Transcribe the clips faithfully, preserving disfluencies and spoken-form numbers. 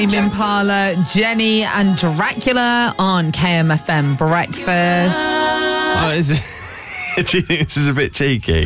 Impala, Jenny and Dracula on K M F M Breakfast. Oh, is it, do you think this is a bit cheeky?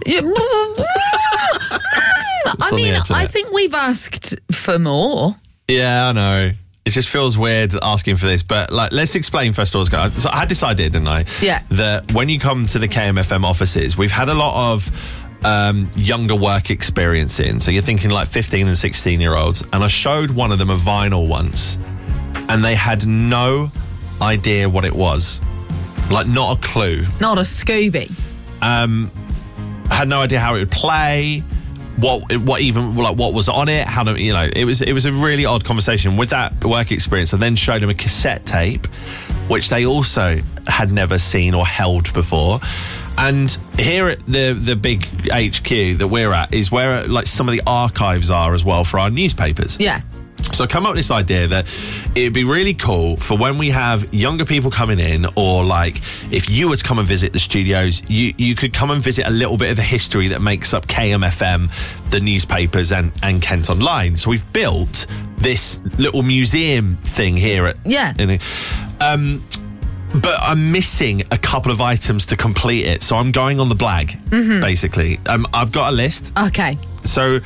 I mean, I think we've asked for more. Yeah, I know. It just feels weird asking for this, but like, let's explain first of all. Guys. So I had decided, didn't I? Yeah. That when you come to the K M F M offices, we've had a lot of um, younger work experience in. So you're thinking like fifteen and sixteen year olds. And I showed one of them a vinyl once, and they had no idea what it was. Like, not a clue. Not a Scooby. Um, had no idea how it would play. What what even like what was on it? How to you know? It was it was a really odd conversation with that work experience. I then showed them a cassette tape, which they also had never seen or held before. And here at the the big H Q that we're at is where like some of the archives are as well for our newspapers. Yeah. So I come up with this idea that it'd be really cool for when we have younger people coming in, or like if you were to come and visit the studios, you, you could come and visit a little bit of the history that makes up K M F M, the newspapers and, and Kent Online. So we've built this little museum thing here at... Yeah. In, um, but I'm missing a couple of items to complete it. So I'm going on the blag, mm-hmm. basically. Um, I've got a list. Okay. So...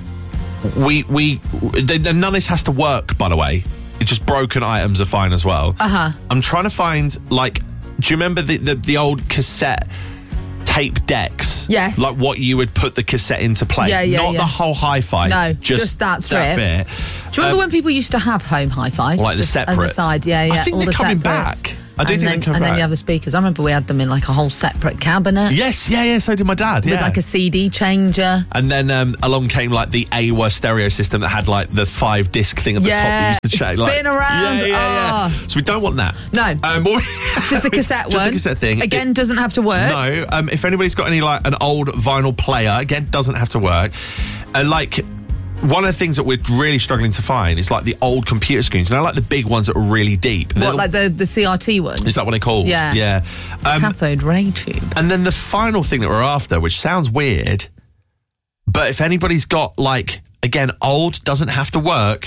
We, we, none of this has to work, by the way. It's just broken items are fine as well. Uh-huh. I'm trying to find, like, do you remember the, the, the old cassette tape decks? Yes. Like what you would put the cassette into play. Yeah, yeah, Not yeah. the whole hi-fi. No, just, just that strip. That bit. Do you remember um, when people used to have home hi-fis? Like the just on the separates? side, yeah, yeah. I think all they're the coming separates. back. I do and think then, they're coming And back. then you have the speakers. I remember we had them in like a whole separate cabinet. Yes, yeah, yeah, so did my dad, yeah. With like a C D changer. And then um, along came like the A W A stereo system that had like the five disc thing at the yeah, top that used to change. spin like, around. Yeah, yeah, yeah. Oh. So we don't want that. No. Um, just a cassette just one. Just a cassette thing. Again, it, doesn't have to work. No. Um, if anybody's got any like an old vinyl player, again, doesn't have to work. And like... One of the things that we're really struggling to find is like the old computer screens. You know, like the big ones that are really deep. What, They're, like the, the C R T ones? Is that what they're called? Yeah. Yeah. Um, cathode ray tube. And then the final thing that we're after, which sounds weird, but if anybody's got like, again, old, doesn't have to work,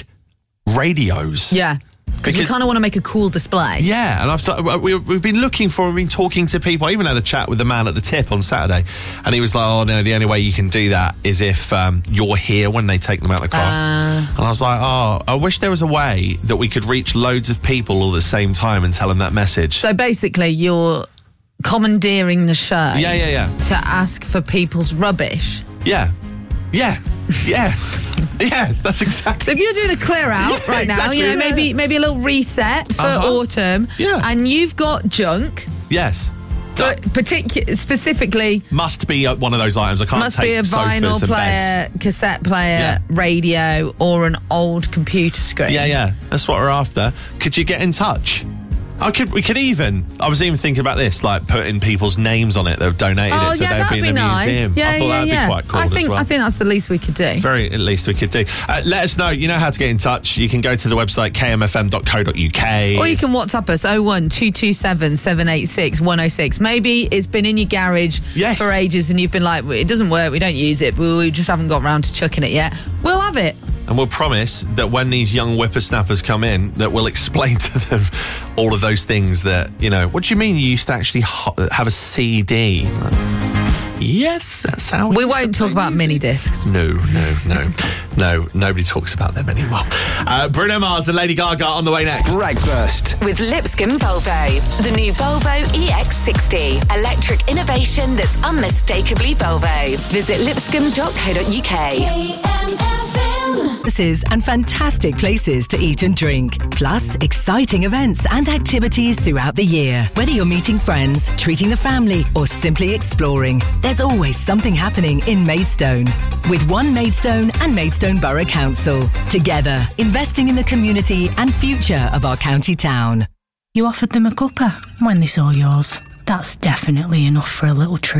radios. Yeah. Because we kind of want to make a cool display. Yeah, and I've started, we, we've been looking for, we've been talking to people. I even had a chat with the man at the tip on Saturday, and he was like, oh no, the only way you can do that is if um, you're here when they take them out of the car. Uh, and I was like, oh, I wish there was a way that we could reach loads of people all at the same time and tell them that message. So basically, you're commandeering the show. Yeah, yeah, yeah. To ask for people's rubbish. Yeah, yeah, yeah. Yeah, that's exactly. So if you're doing a clear out yeah, right exactly, now, you know, yeah. maybe maybe a little reset for uh-huh. autumn, yeah. and you've got junk. Yes. But particu- specifically... Must be one of those items. I can't must take be a vinyl player, beds. cassette player, yeah. radio, or an old computer screen. Yeah, yeah. That's what we're after. Could you get in touch? I could. We could even. I was even thinking about this, like putting people's names on it that have donated oh, it, so yeah, they'd that'd be in be the nice. museum. Yeah, I thought yeah, that'd yeah. be quite cool I think, as well. I think that's the least we could do. Very, at least we could do. Uh, let us know. You know how to get in touch. You can go to the website k m f m dot co dot u k. Or you can WhatsApp us oh one two two seven seven eight six one oh six. Maybe it's been in your garage yes. for ages and you've been like, it doesn't work, we don't use it, but we just haven't got around to chucking it yet. We'll have it. And we'll promise that when these young whippersnappers come in, that we'll explain to them all of those things that, you know, what do you mean you used to actually ho- have a C D? Yes, that's how we won't talk about music. mini discs. No, no, no, no. Nobody talks about them anymore. Uh, Bruno Mars and Lady Gaga on the way next. Breakfast with Lipscomb Volvo, the new Volvo E X sixty, electric innovation that's unmistakably Volvo. Visit lipscomb dot co dot u k. Services and fantastic places to eat and drink. Plus, exciting events and activities throughout the year. Whether you're meeting friends, treating the family, or simply exploring, there's always something happening in Maidstone. With One Maidstone and Maidstone Borough Council. Together, investing in the community and future of our county town. You offered them a cuppa when they saw yours. That's definitely enough for a little treat.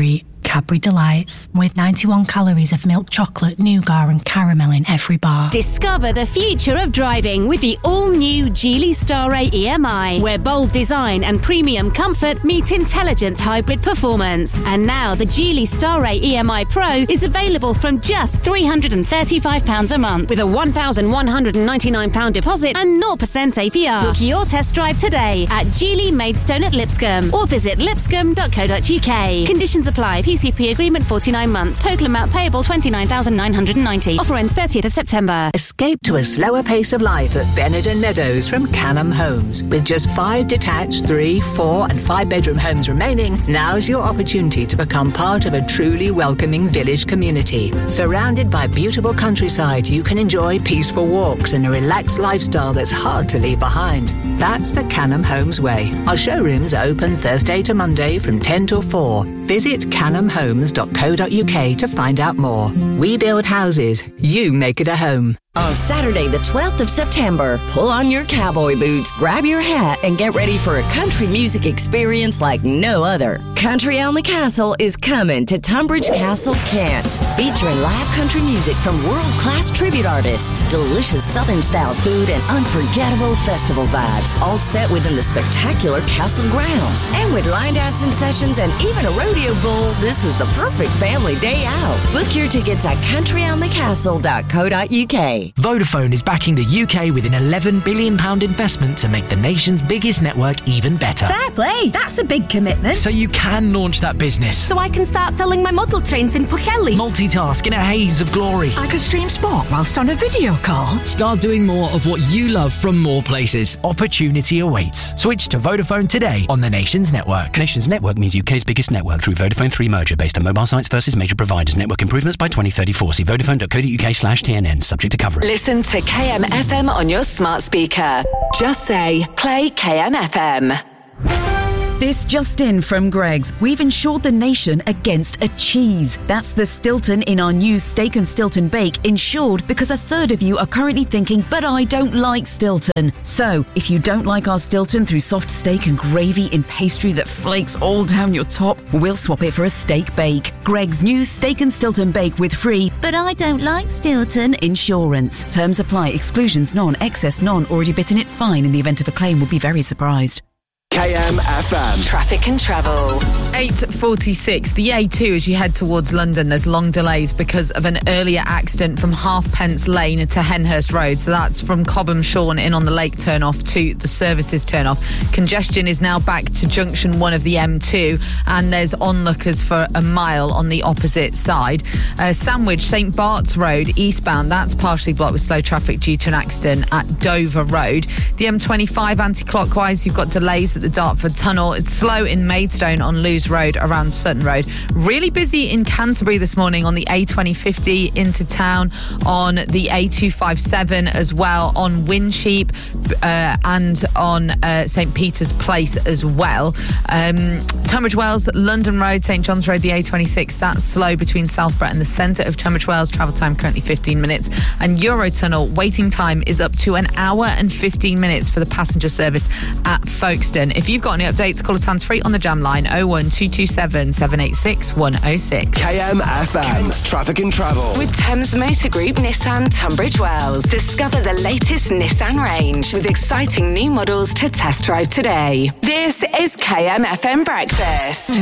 Cadbury Delights, with ninety-one calories of milk chocolate, nougat and caramel in every bar. Discover the future of driving with the all-new Geely Starray E M I, where bold design and premium comfort meet intelligent hybrid performance. And now the Geely Starray E M I Pro is available from just three hundred thirty-five pounds a month with a one thousand one hundred ninety-nine pounds deposit and zero percent A P R. Book your test drive today at Geely Maidstone at Lipscomb or visit lipscomb dot co dot uk. Conditions apply. P C P agreement forty-nine months. Total amount payable twenty-nine thousand nine hundred ninety. Offer ends thirtieth of September. Escape to a slower pace of life at Benenden Meadows from Canham Homes. With just five detached, three, four and five bedroom homes remaining, now's your opportunity to become part of a truly welcoming village community. Surrounded by beautiful countryside, you can enjoy peaceful walks and a relaxed lifestyle that's hard to leave behind. That's the Canham Homes way. Our showrooms are open Thursday to Monday from ten till four. Visit canham homes dot co dot uk to find out more. We build houses, you make it a home. On Saturday, the twelfth of September, pull on your cowboy boots, grab your hat, and get ready for a country music experience like no other. Country on the Castle is coming to Tunbridge Castle, Kent, featuring live country music from world-class tribute artists, delicious Southern-style food, and unforgettable festival vibes, all set within the spectacular castle grounds. And with line dancing sessions and even a rodeo bull, this is the perfect family day out. Book your tickets at country on the castle dot co dot uk. Vodafone is backing the U K with an eleven billion pounds investment to make the nation's biggest network even better. Fair play, that's a big commitment. So you can launch that business. So I can start selling my model trains in Pwllheli. Multitask in a haze of glory. I could stream sport whilst on a video call. Start doing more of what you love from more places. Opportunity awaits. Switch to Vodafone today on the nation's network. Nation's network means U K's biggest network through Vodafone three merger based on mobile sites versus major providers. Network improvements by twenty thirty-four. See vodafone dot co dot uk slash T N N. Subject to coverage. Listen to K M F M on your smart speaker. Just say, play K M F M. This just in from Greggs. We've insured the nation against a cheese. That's the Stilton in our new Steak and Stilton Bake, insured because a third of you are currently thinking, but I don't like Stilton. So, if you don't like our Stilton through soft steak and gravy in pastry that flakes all down your top, we'll swap it for a steak bake. Greggs' new Steak and Stilton Bake with free, but I don't like Stilton insurance. Terms apply. Exclusions none. Excess none. Already bitten it fine. In the event of a claim, will be very surprised. K M F M. Traffic and travel. eight forty-six. The A two as you head towards London, there's long delays because of an earlier accident from Halfpence Lane to Henhurst Road. So that's from Cobham Shorn in on the Lake turn-off to the Services turn-off. Congestion is now back to junction one of the M two, and there's onlookers for a mile on the opposite side. Uh, Sandwich, St Bart's Road, eastbound, that's partially blocked with slow traffic due to an accident at Dover Road. The M twenty-five anti-clockwise, you've got delays at the Dartford Tunnel. It's slow in Maidstone on Lewes Road around Sutton Road. Really busy in Canterbury this morning on the A twenty fifty into town, on the A two fifty-seven as well, on Wincheap uh, and on uh, St Peter's Place as well. Um, Tunbridge Wells, London Road, St John's Road, the A twenty-six, that's slow between Southborough and the centre of Tunbridge Wells. Travel time currently fifteen minutes. And Eurotunnel, waiting time is up to an hour and fifteen minutes for the passenger service at Folkestone. If you've got any updates, call us hands-free on the Jam line oh one two two seven, seven eight six, one oh six. K M F M. Kent's Traffic and Travel. With Thames Motor Group Nissan Tunbridge Wells. Discover the latest Nissan range with exciting new models to test drive today. This is K M F M Breakfast.